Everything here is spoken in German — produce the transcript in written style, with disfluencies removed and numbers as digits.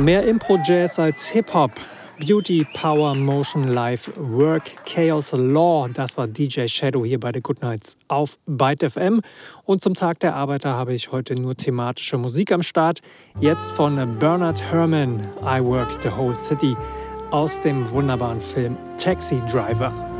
Mehr Impro-Jazz als Hip-Hop. Beauty, Power, Motion, Life, Work, Chaos, Law. Das war DJ Shadow hier bei The Good Nights auf Byte FM. Und zum Tag der Arbeiter habe ich heute nur thematische Musik am Start. Jetzt von Bernard Herrmann, I Work the Whole City, aus dem wunderbaren Film Taxi Driver.